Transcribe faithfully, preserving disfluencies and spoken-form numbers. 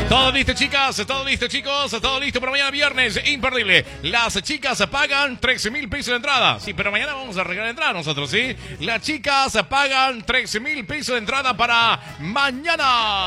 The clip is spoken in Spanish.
Todo listo, chicas, todo listo, chicos, todo listo para mañana viernes, imperdible. Las chicas pagan trece mil pesos de entrada. Sí, pero mañana vamos a regalar entrada nosotros, ¿sí? Las chicas pagan trece mil pesos de entrada para mañana.